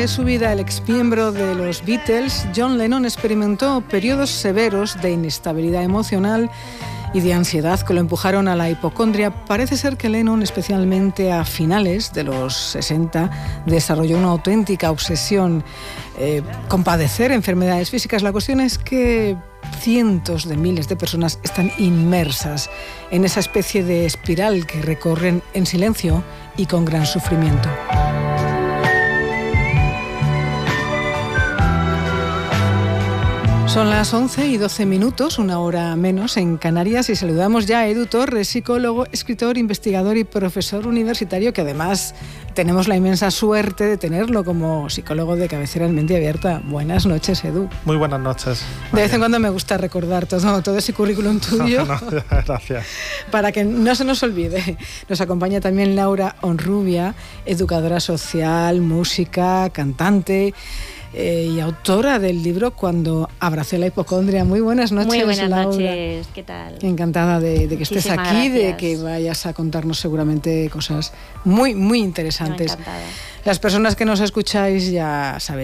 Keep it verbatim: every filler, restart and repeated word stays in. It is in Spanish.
de su vida, el exmiembro de los Beatles, John Lennon, experimentó periodos severos de inestabilidad emocional y de ansiedad que lo empujaron a la hipocondria. Parece ser que Lennon, especialmente a finales de los sesenta, desarrolló una auténtica obsesión eh, con padecer enfermedades físicas. La cuestión es que cientos de miles de personas están inmersas en esa especie de espiral que recorren en silencio y con gran sufrimiento. Son las once y doce minutos, una hora menos en Canarias, y saludamos ya a Edu Torres, psicólogo, escritor, investigador y profesor universitario, que además tenemos la inmensa suerte de tenerlo como psicólogo de cabecera en Mente Abierta. Buenas noches, Edu. Muy buenas noches. De vez en cuando me gusta recordar todo, todo ese currículum tuyo. No, no, gracias. Para que no se nos olvide. Nos acompaña también Laura Honrubia, educadora social, música, cantante Eh, y autora del libro Cuando abracé la hipocondria. Muy buenas noches, Muy buenas Laura. noches, ¿qué tal? Encantada de, de que estés Muchísimas aquí, gracias. de que vayas a contarnos seguramente cosas muy, muy interesantes. No, encantada. Las personas que nos escucháis ya sabéis